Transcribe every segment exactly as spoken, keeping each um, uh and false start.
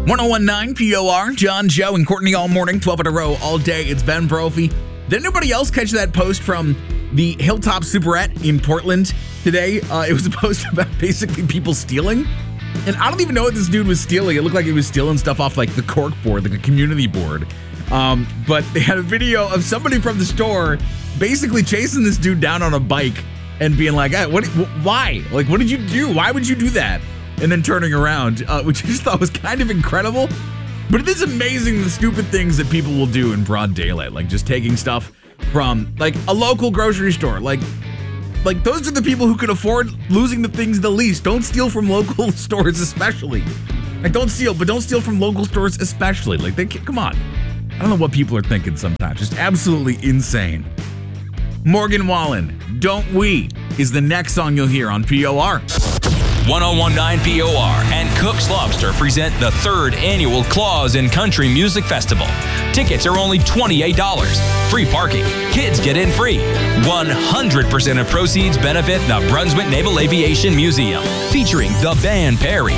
one oh one point nine P O R, John, Joe, and Courtney all morning, twelve in a row, all day. It's Ben Brophy. Did anybody else catch that post from the Hilltop Superette in Portland today? Uh, it was a post about basically people stealing. And I don't even know what this dude was stealing. It looked like he was stealing stuff off like the cork board, like a community board. Um, but they had a video of somebody from the store basically chasing this dude down on a bike and being like, hey, what, why? Like, what did you do? Why would you do that? And then turning around, uh, which I just thought was kind of incredible. But it is amazing the stupid things that people will do in broad daylight, like just taking stuff from like a local grocery store. Like, like those are the people who can afford losing the things the least. Don't steal from local stores, especially. Like, don't steal, but don't steal from local stores, especially. Like, they can't, come on. I don't know what people are thinking sometimes. Just absolutely insane. Morgan Wallen, Don't We, is the next song you'll hear on P O R. one oh one point nine P O R and Cook's Lobster present the third annual Claws in Country Music Festival. Tickets are only twenty-eight dollars. Free parking. Kids get in free. one hundred percent of proceeds benefit the Brunswick Naval Aviation Museum, featuring the band Perry.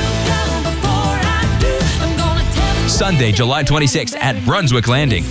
Sunday, July twenty-sixth at Brunswick Landing.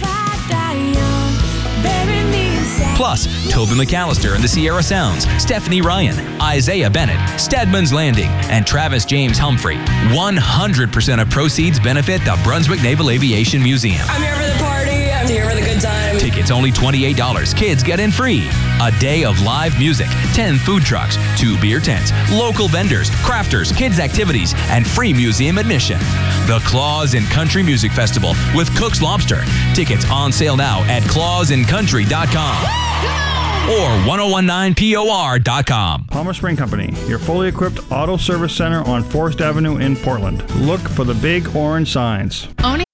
Plus, Toby McAllister and the Sierra Sounds, Stephanie Ryan, Isaiah Bennett, Stedman's Landing, and Travis James Humphrey. one hundred percent of proceeds benefit the Brunswick Naval Aviation Museum. I'm here for the party. I'm here for the good time. Tickets only twenty-eight dollars. Kids get in free. A day of live music, ten food trucks, two beer tents, local vendors, crafters, kids activities, and free museum admission. The Claws in Country Music Festival with Cook's Lobster. Tickets on sale now at claws in country dot com. Or one oh one point nine P O R dot com. Palmer Spring Company, your fully equipped auto service center on Forest Avenue in Portland. Look for the big orange signs. Owning